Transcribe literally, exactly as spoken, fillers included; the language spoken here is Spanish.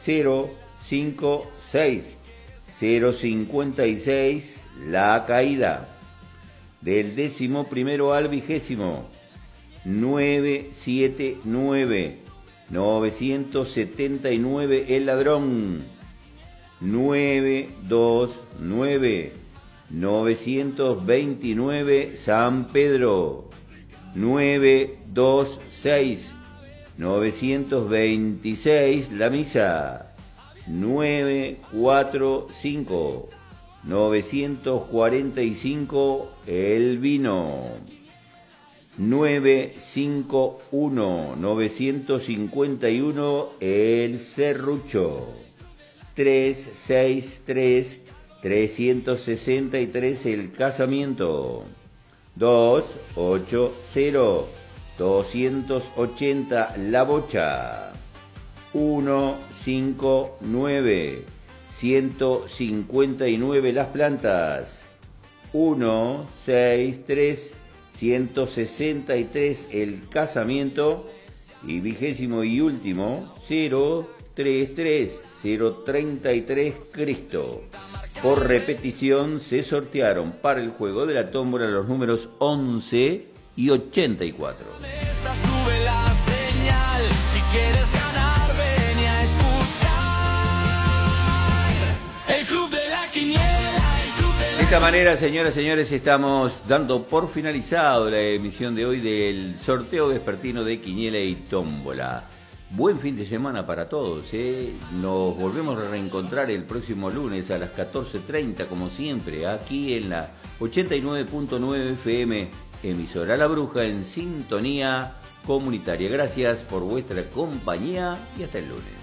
cero cinco seis. cero cincuenta y seis, la caída. Del décimo primero al vigésimo, novecientos setenta y nueve. novecientos setenta y nueve, el ladrón. novecientos veintinueve. novecientos veintinueve, San Pedro. novecientos veintiséis. novecientos veintiséis, la misa. novecientos cuarenta y cinco. novecientos cuarenta y cinco, el vino. novecientos cincuenta y uno. novecientos cincuenta y uno, el serrucho. trescientos sesenta y tres. trescientos sesenta y tres, el casamiento. doscientos ochenta. doscientos ochenta, la bocha. ciento cincuenta y nueve. ciento cincuenta y nueve, las plantas. ciento sesenta y tres. ciento sesenta y tres, el casamiento. Y vigésimo y último, cero treinta y tres. cero treinta y tres, Cristo. Por repetición se sortearon para el juego de la tómbola los números once y ochenta y cuatro. Sube la señal, si quieres ganar, ven a escuchar el Club de la Quiniela, el Club de la... De esta manera, señoras y señores, estamos dando por finalizado la emisión de hoy del sorteo vespertino de Quiniela y Tómbola. Buen fin de semana para todos, ¿eh? Nos volvemos a reencontrar el próximo lunes a las catorce treinta, como siempre, aquí en la ochenta y nueve punto nueve F M, emisora La Bruja, en sintonía comunitaria. Gracias por vuestra compañía y hasta el lunes.